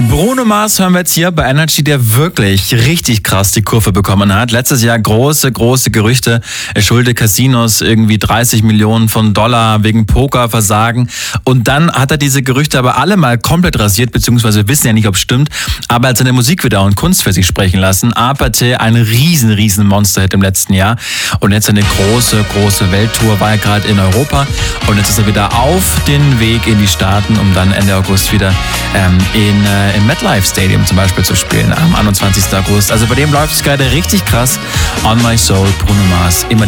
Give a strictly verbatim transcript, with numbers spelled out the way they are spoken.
Bruno Mars hören wir jetzt hier bei Energy, der wirklich richtig krass die Kurve bekommen hat. Letztes Jahr große, große Gerüchte. Er schuldet Casinos irgendwie dreißig Millionen von Dollar wegen Pokerversagen. Und dann hat er diese Gerüchte aber alle mal komplett rasiert, beziehungsweise wissen ja nicht, ob es stimmt. Aber er hat seine Musikvideo und Kunst für sich sprechen lassen. Apathy, ein riesen, riesen Monster-Hit im letzten Jahr. Und jetzt eine große, große Welttour, war er gerade in Europa. Und jetzt ist er wieder auf den Weg in die Staaten, um dann Ende August wieder ähm, in, äh, im MetLife Stadium zum Beispiel zu spielen, am einundzwanzigsten August. Also bei dem läuft es gerade richtig krass. On My Soul, Bruno Mars, immer